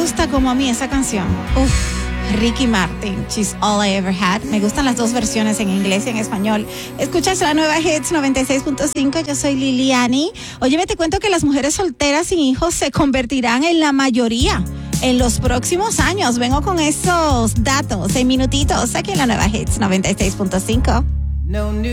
gusta como a mí esa canción. Uf, Ricky Martin, She's All I Ever Had. Me gustan las dos versiones en inglés y en español. Escuchas la nueva Hits 96.5. Yo soy Liliani. Óyeme, te cuento que las mujeres solteras sin hijos se convertirán en la mayoría en los próximos años. Vengo con esos datos en minutitos aquí en la nueva Hits 96.5.